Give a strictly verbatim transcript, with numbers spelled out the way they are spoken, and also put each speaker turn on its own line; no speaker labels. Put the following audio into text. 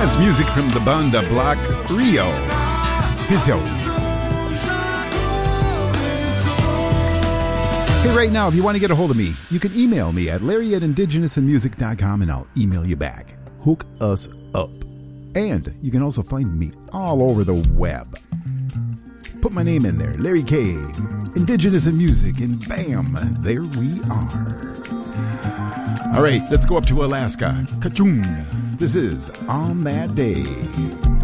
Dance music from the banda Black Rio. Visio. Hey, right now, if you want to get a hold of me, you can email me at larry at indigenous and music dot com and I'll email you back. Hook us up. And you can also find me all over the web. Put my name in there, Larry K, Indigenous and Music, and bam, there we are. All right, let's go up to Alaska. Kachung. This is On That Day.